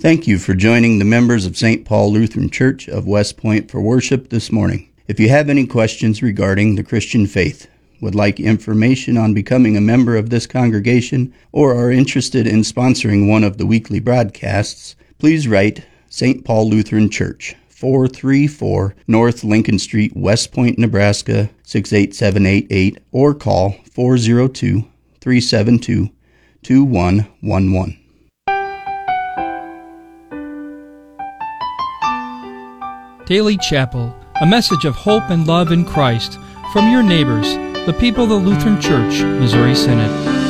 Thank you for joining the members of St. Paul Lutheran Church of West Point for worship this morning. If you have any questions regarding the Christian faith, would like information on becoming a member of this congregation, or are interested in sponsoring one of the weekly broadcasts, please write St. Paul Lutheran Church, 434 North Lincoln Street, West Point, Nebraska, 68788, or call 402-372-2111. Daily Chapel, a message of hope and love in Christ from your neighbors, the people of the Lutheran Church, Missouri Synod.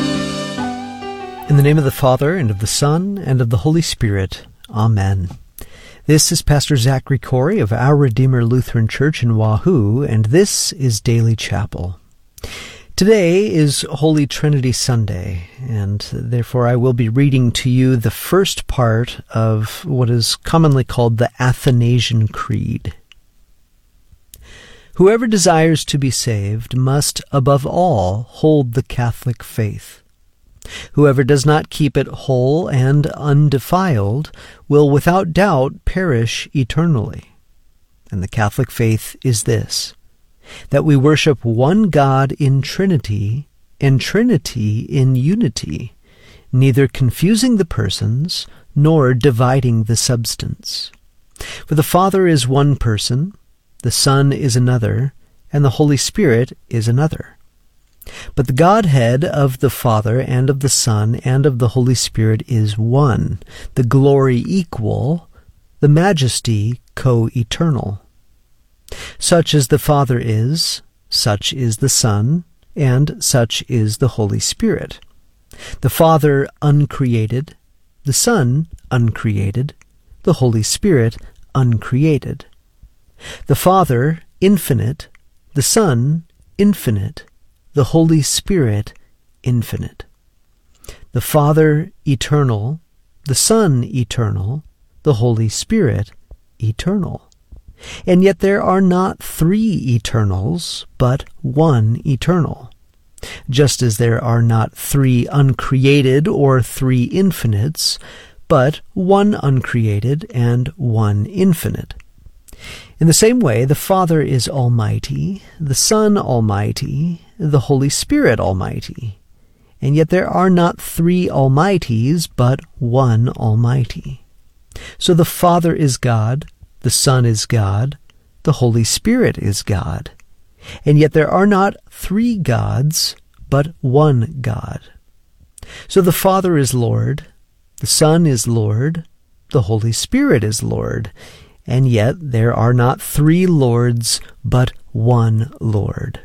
In the name of the Father, and of the Son, and of the Holy Spirit. Amen. This is Pastor Zachary Corey of Our Redeemer Lutheran Church in Wahoo, and this is Daily Chapel. Today is Holy Trinity Sunday, and therefore I will be reading to you the first part of what is commonly called the Athanasian Creed. Whoever desires to be saved must, above all, hold the Catholic faith. Whoever does not keep it whole and undefiled will without doubt perish eternally. And the Catholic faith is this: that we worship one God in Trinity, and Trinity in unity, neither confusing the persons, nor dividing the substance. For the Father is one person, the Son is another, and the Holy Spirit is another. But the Godhead of the Father, and of the Son, and of the Holy Spirit is one, the glory equal, the majesty co-eternal. Such as the Father is, such is the Son, and such is the Holy Spirit. The Father uncreated, the Son uncreated, the Holy Spirit uncreated. The Father infinite, the Son infinite, the Holy Spirit infinite. The Father eternal, the Son eternal, the Holy Spirit eternal. And yet there are not three eternals, but one eternal. Just as there are not three uncreated or three infinites, but one uncreated and one infinite. In the same way, the Father is almighty, the Son almighty, the Holy Spirit almighty. And yet there are not three almighties, but one almighty. So the Father is God, the Son is God, the Holy Spirit is God. And yet there are not three gods, but one God. So the Father is Lord, the Son is Lord, the Holy Spirit is Lord. And yet there are not three Lords, but one Lord.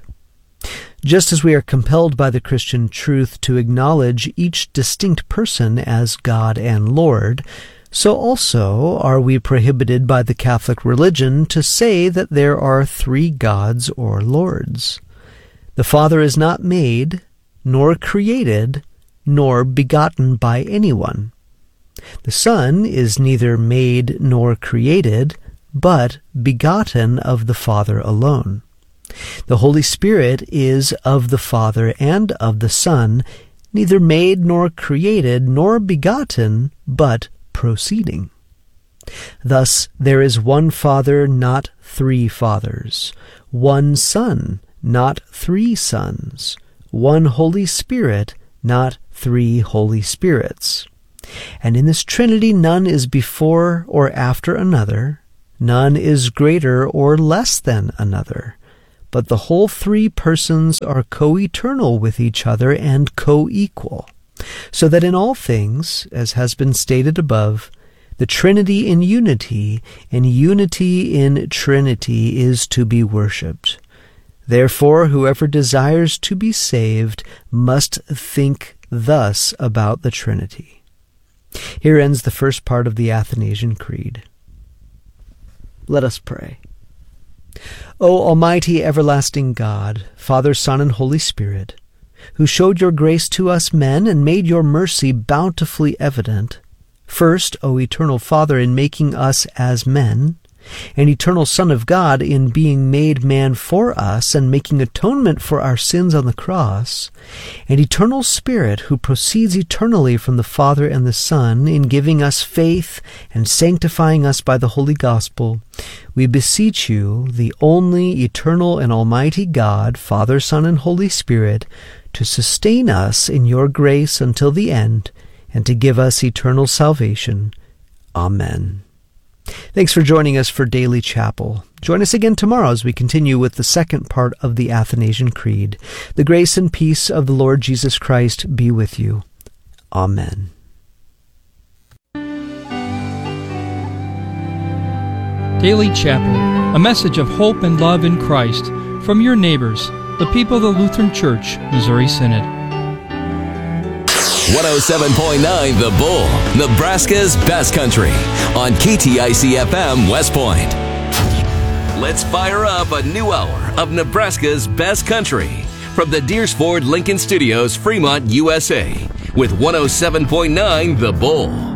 Just as we are compelled by the Christian truth to acknowledge each distinct person as God and Lord, so also are we prohibited by the Catholic religion to say that there are three gods or lords. The Father is not made, nor created, nor begotten by anyone. The Son is neither made nor created, but begotten of the Father alone. The Holy Spirit is of the Father and of the Son, neither made nor created nor begotten, but proceeding. Thus there is one Father, not three fathers, one Son, not three sons, one Holy Spirit, not three Holy Spirits. And in this Trinity none is before or after another, none is greater or less than another, but the whole three persons are co-eternal with each other and co-equal, so that in all things, as has been stated above, the Trinity in unity and unity in Trinity is to be worshipped. Therefore, whoever desires to be saved must think thus about the Trinity. Here ends the first part of the Athanasian Creed. Let us pray. O Almighty everlasting God, Father, Son, and Holy Spirit, who showed your grace to us men and made your mercy bountifully evident, first, O Eternal Father, in making us as men, and eternal Son of God in being made man for us and making atonement for our sins on the cross, and eternal Spirit who proceeds eternally from the Father and the Son in giving us faith and sanctifying us by the Holy Gospel, we beseech you, the only eternal and almighty God, Father, Son, and Holy Spirit, to sustain us in your grace until the end, and to give us eternal salvation. Amen. Thanks for joining us for Daily Chapel. Join us again tomorrow as we continue with the second part of the Athanasian Creed. The grace and peace of the Lord Jesus Christ be with you. Amen. Daily Chapel, a message of hope and love in Christ from your neighbors, the people of the Lutheran Church, Missouri Synod. 107.9 The Bull, Nebraska's best country, on KTIC-FM West Point. Let's fire up a new hour of Nebraska's best country from the Deersford Lincoln Studios, Fremont, USA, with 107.9 The Bull.